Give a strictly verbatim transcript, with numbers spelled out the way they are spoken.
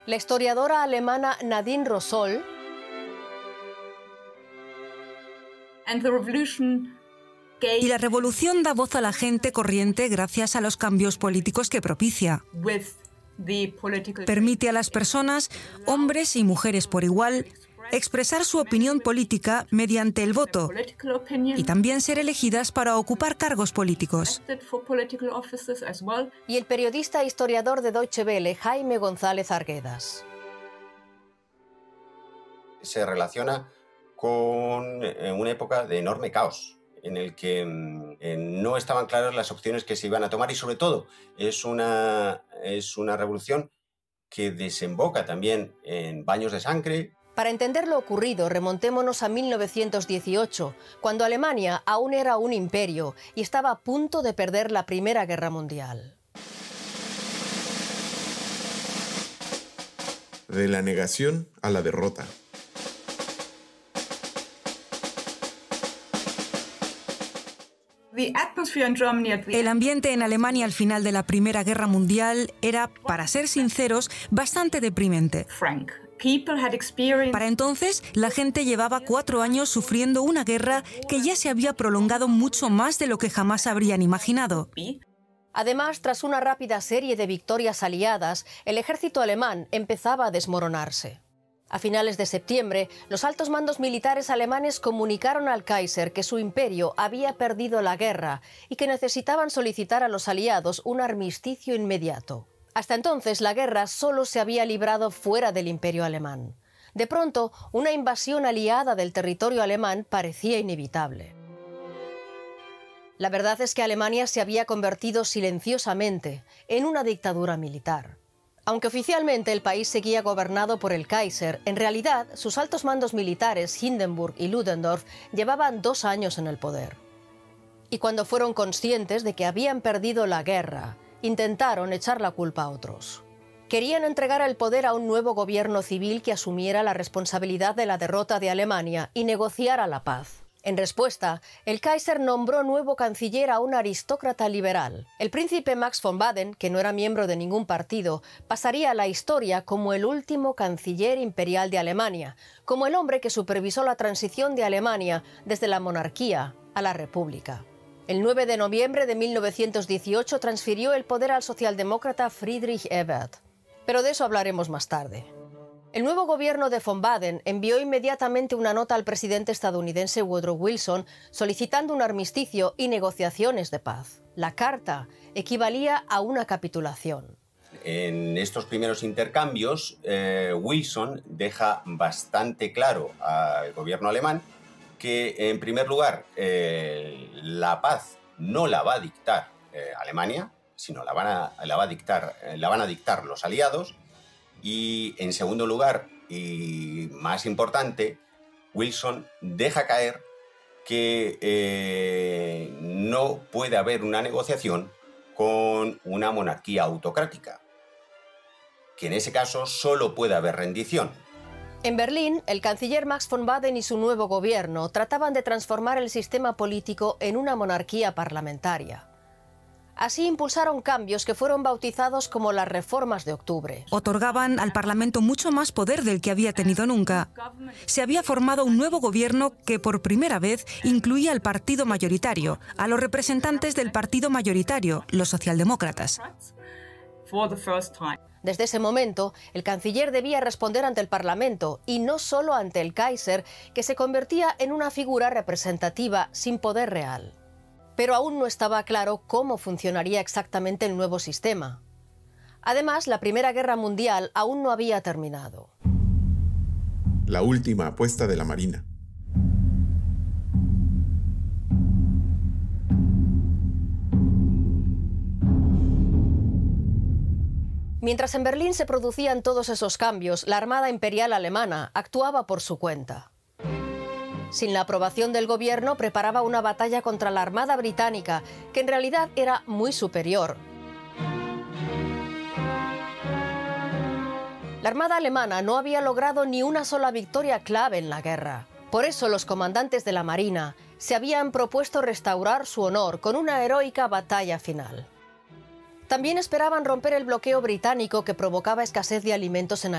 La historiadora alemana Nadine Rosol y la revolución da voz a la gente corriente gracias a los cambios políticos que propicia. Permite a las personas, hombres y mujeres por igual, expresar su opinión política mediante el voto y también ser elegidas para ocupar cargos políticos. Y el periodista e historiador de Deutsche Welle, Jaime González Arguedas. Se relaciona con una época de enorme caos, en el que eh, no estaban claras las opciones que se iban a tomar y, sobre todo, es una, es una revolución que desemboca también en baños de sangre. Para entender lo ocurrido, remontémonos a mil novecientos dieciocho, cuando Alemania aún era un imperio y estaba a punto de perder la Primera Guerra Mundial. De la negación a la derrota. El ambiente en Alemania al final de la Primera Guerra Mundial era, para ser sinceros, bastante deprimente. Para entonces, la gente llevaba cuatro años sufriendo una guerra que ya se había prolongado mucho más de lo que jamás habrían imaginado. Además, tras una rápida serie de victorias aliadas, el ejército alemán empezaba a desmoronarse. A finales de septiembre, los altos mandos militares alemanes comunicaron al Kaiser que su imperio había perdido la guerra y que necesitaban solicitar a los aliados un armisticio inmediato. Hasta entonces, la guerra solo se había librado fuera del imperio alemán. De pronto, una invasión aliada del territorio alemán parecía inevitable. La verdad es que Alemania se había convertido silenciosamente en una dictadura militar. Aunque oficialmente el país seguía gobernado por el Kaiser, en realidad sus altos mandos militares, Hindenburg y Ludendorff, llevaban dos años en el poder. Y cuando fueron conscientes de que habían perdido la guerra, intentaron echar la culpa a otros. Querían entregar el poder a un nuevo gobierno civil que asumiera la responsabilidad de la derrota de Alemania y negociara la paz. En respuesta, el Kaiser nombró nuevo canciller a un aristócrata liberal. El príncipe Max von Baden, que no era miembro de ningún partido, pasaría a la historia como el último canciller imperial de Alemania, como el hombre que supervisó la transición de Alemania desde la monarquía a la república. El nueve de noviembre de mil novecientos dieciocho transfirió el poder al socialdemócrata Friedrich Ebert. Pero de eso hablaremos más tarde. El nuevo gobierno de von Baden envió inmediatamente una nota al presidente estadounidense Woodrow Wilson solicitando un armisticio y negociaciones de paz. La carta equivalía a una capitulación. En estos primeros intercambios, eh, Wilson deja bastante claro al gobierno alemán que, en primer lugar, eh, la paz no la va a dictar eh, Alemania, sino la van a, la va a dictar, eh, la van a dictar los aliados. Y, en segundo lugar, y más importante, Wilson deja caer que eh, no puede haber una negociación con una monarquía autocrática, que en ese caso solo puede haber rendición. En Berlín, el canciller Max von Baden y su nuevo gobierno trataban de transformar el sistema político en una monarquía parlamentaria. Así impulsaron cambios que fueron bautizados como las reformas de octubre. Otorgaban al Parlamento mucho más poder del que había tenido nunca. Se había formado un nuevo gobierno que por primera vez incluía al partido mayoritario, a los representantes del partido mayoritario, los socialdemócratas. Desde ese momento, el canciller debía responder ante el Parlamento y no solo ante el Kaiser, que se convertía en una figura representativa sin poder real. Pero aún no estaba claro cómo funcionaría exactamente el nuevo sistema. Además, la Primera Guerra Mundial aún no había terminado. La última apuesta de la Marina. Mientras en Berlín se producían todos esos cambios, la Armada Imperial Alemana actuaba por su cuenta. Sin la aprobación del gobierno, preparaba una batalla contra la Armada Británica, que en realidad era muy superior. La Armada alemana no había logrado ni una sola victoria clave en la guerra. Por eso los comandantes de la Marina se habían propuesto restaurar su honor con una heroica batalla final. También esperaban romper el bloqueo británico que provocaba escasez de alimentos en